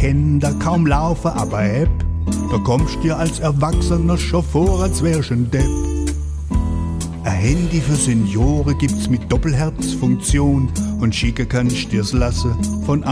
Kinder kaum laufen, aber App, da kommst dir als Erwachsener schon vor, als wärst ein Depp. Ein Handy für Senioren gibt's mit Doppelherzfunktion und schicken kannst dir's lassen von